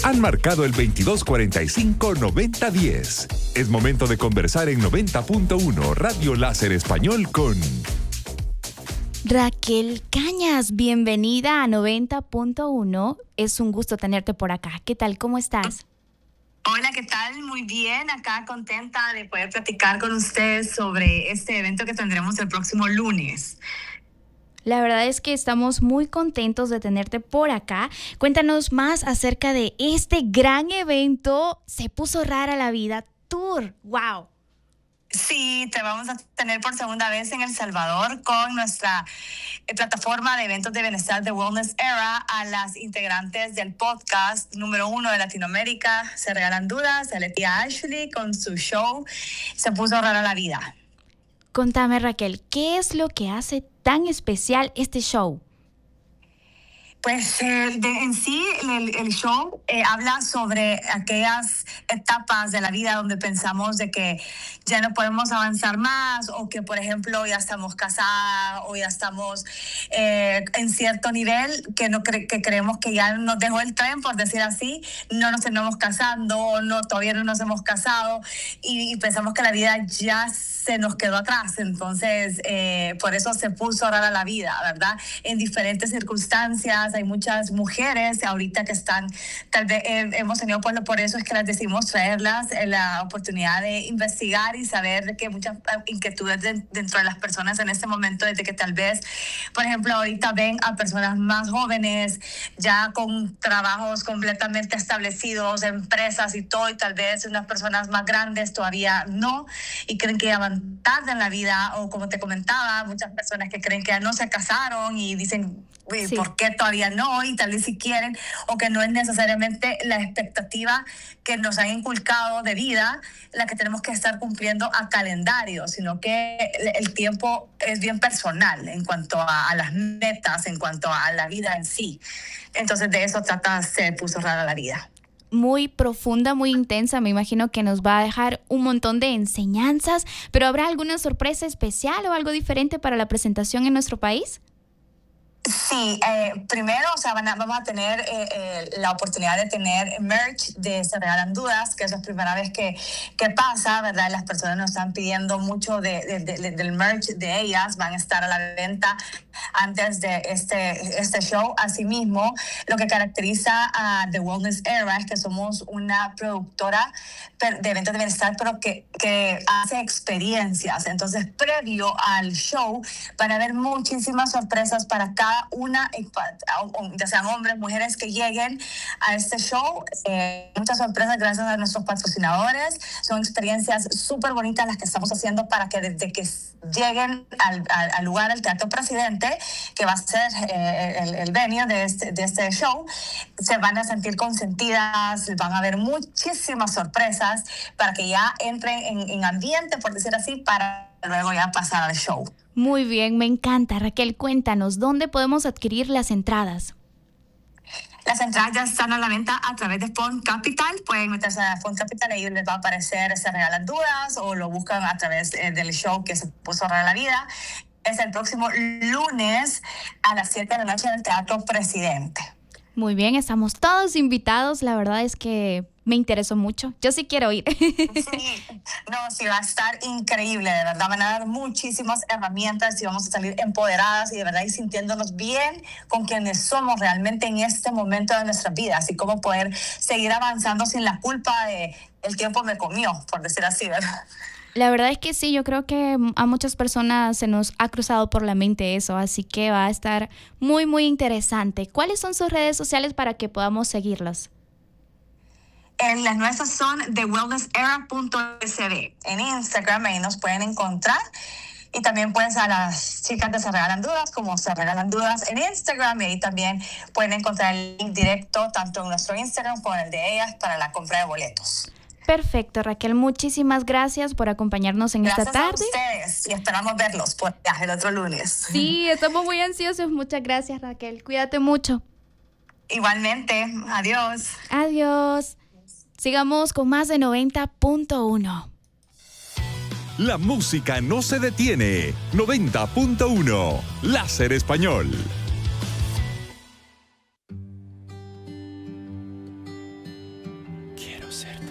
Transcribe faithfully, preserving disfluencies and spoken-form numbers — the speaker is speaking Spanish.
Han marcado el veintidós cuarenta y cinco noventa diez. Es momento de conversar en noventa punto uno Radio Láser Español con Raquel Cañas. Bienvenida a noventa punto uno. Es un gusto tenerte por acá. ¿Qué tal? ¿Cómo estás? Hola, ¿qué tal? Muy bien, acá contenta de poder platicar con ustedes sobre este evento que tendremos el próximo lunes. La verdad es que estamos muy contentos de tenerte por acá. Cuéntanos más acerca de este gran evento. Se puso rara la vida Tour. ¡Wow! Sí, te vamos a tener por segunda vez en El Salvador con nuestra eh, plataforma de eventos de bienestar de Wellness Era a las integrantes del podcast número uno de Latinoamérica, Se Regalan Dudas, a Letia Ashley con su show Se Puso Rara la Vida. Contame, Raquel, ¿qué es lo que hace tan especial este show? Pues eh, de, en sí el, el show eh, habla sobre aquellas etapas de la vida donde pensamos de que ya no podemos avanzar más, o que por ejemplo ya estamos casadas o ya estamos eh, en cierto nivel que, no cre- que creemos que ya nos dejó el tren, por decir así, no nos estamos casando o no, todavía no nos hemos casado y, y pensamos que la vida ya se nos quedó atrás. Entonces eh, por eso se puso rara la vida, ¿verdad? En diferentes circunstancias. Hay muchas mujeres ahorita que están, tal vez eh, hemos tenido, pues por eso es que las decidimos traerlas, eh, la oportunidad de investigar y saber que muchas inquietudes de, dentro de las personas en este momento, desde que tal vez, por ejemplo, ahorita ven a personas más jóvenes, ya con trabajos completamente establecidos, empresas y todo, y tal vez unas personas más grandes todavía no, y creen que ya van tarde en la vida, o como te comentaba, muchas personas que creen que ya no se casaron y dicen, uy, sí, ¿por qué todavía no? Y tal vez si quieren, o que no es necesariamente la expectativa que nos han inculcado de vida la que tenemos que estar cumpliendo a calendario, sino que el tiempo es bien personal en cuanto a, a las metas, en cuanto a la vida en sí. Entonces de eso trata Se Puso Rara la Vida. Muy profunda, muy intensa. Me imagino que nos va a dejar un montón de enseñanzas, pero ¿habrá alguna sorpresa especial o algo diferente para la presentación en nuestro país? Sí, eh, primero, o sea, van a, vamos a tener eh, eh, la oportunidad de tener merch de Se Regalan Dudas, que eso es la primera vez que, que pasa, ¿verdad? Las personas nos están pidiendo mucho de, de, de, del merch de ellas, van a estar a la venta antes de este, este show. Asimismo, lo que caracteriza a The Wellness Era es que somos una productora de eventos de bienestar, pero que, que hace experiencias. Entonces, previo al show, van a haber muchísimas sorpresas para cada una, ya sean hombres, mujeres que lleguen a este show. Eh, muchas sorpresas gracias a nuestros patrocinadores. Son experiencias súper bonitas las que estamos haciendo para que desde que lleguen al, al, al lugar, al Teatro Presidente, que va a ser eh, el, el venue de este, de este show, se van a sentir consentidas, van a haber muchísimas sorpresas para que ya entren en, en ambiente, por decir así, para luego ya pasar al show. Muy bien, me encanta. Raquel, cuéntanos, ¿dónde podemos adquirir las entradas? Las entradas ya están a la venta a través de Fund Capital. Pueden meterse a Fund Capital, ahí les va a aparecer Se Regalan Dudas, o lo buscan a través del show que Se Puso Rara la Vida. Es el próximo lunes a las siete de la noche en el Teatro Presidente. Muy bien, estamos todos invitados. La verdad es que me interesó mucho. Yo sí quiero ir. Sí, no, sí, va a estar increíble, de verdad. Van a dar muchísimas herramientas y vamos a salir empoderadas y de verdad y sintiéndonos bien con quienes somos realmente en este momento de nuestras vidas, y cómo poder seguir avanzando sin la culpa de el tiempo me comió, por decir así, ¿verdad? La verdad es que sí, yo creo que a muchas personas se nos ha cruzado por la mente eso, así que va a estar muy, muy interesante. ¿Cuáles son sus redes sociales para que podamos seguirlos? En las nuestras son the wellness era punto s b. En Instagram ahí nos pueden encontrar. Y también pues a las chicas de Se Regalan Dudas, como Se Regalan Dudas en Instagram, y ahí también pueden encontrar el link directo tanto en nuestro Instagram como en el de ellas para la compra de boletos. Perfecto, Raquel, muchísimas gracias por acompañarnos en gracias esta tarde. Gracias a ustedes y esperamos verlos por allá el otro lunes. Sí, estamos muy ansiosos. Muchas gracias, Raquel. Cuídate mucho. Igualmente, adiós. Adiós. Sigamos con más de noventa punto uno. La música no se detiene. noventa punto uno, Láser Español. conocerte.